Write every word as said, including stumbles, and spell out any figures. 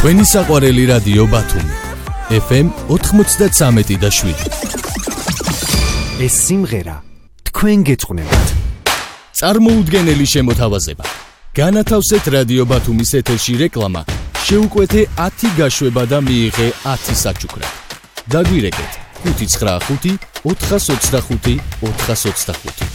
Თქვენი საყვარელი რადიო ბათუმი ეფ ემ ოთხმოცდათვრამეტი და შვიდი. ეს სიმღერა თქვენ გეწყვნებათ. წარმოუდგენელი შემოთავაზება. განათავსეთ რადიო ბათუმის ეთერში რეკლამა, შეუკვეთე ათი გაშვება და მიიღე ათი საჩუქრად. დაგვირეკეთ ხუთი ცხრა ხუთი ოთხას ოცდახუთი ოთხას ოცდახუთი.